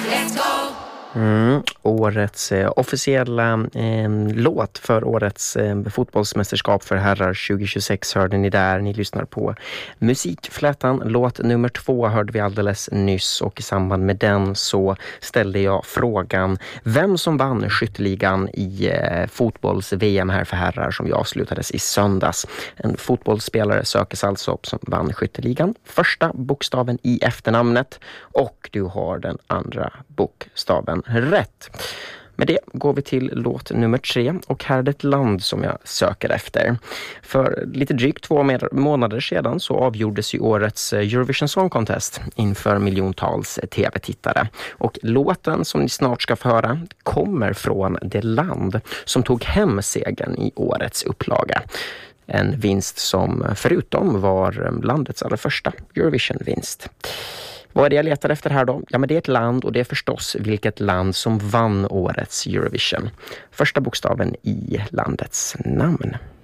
Årets officiella låt för årets fotbollsmästerskap för herrar 2026 hörde ni där. Ni lyssnar på Musikflätan. Låt nummer 2 hörde vi alldeles nyss, och i samband med den så ställde jag frågan vem som vann skytteligan i fotbolls-VM här för herrar som ju avslutades i söndags. En fotbollsspelare sökes alltså upp som vann skytteligan. Första bokstaven i efternamnet, och du har den andra bokstaven rätt. Med det går vi till låt nummer 3, och här är det ett land som jag söker efter. För lite drygt 2 månader sedan så avgjordes ju årets Eurovision Song Contest inför miljontals tv-tittare. Och låten som ni snart ska få höra kommer från det land som tog hem segern i årets upplaga. En vinst som förutom var landets allra första Eurovision-vinst. Vad är det jag letar efter här då? Ja, men det är ett land, och det är förstås vilket land som vann årets Eurovision. Första bokstaven i landets namn.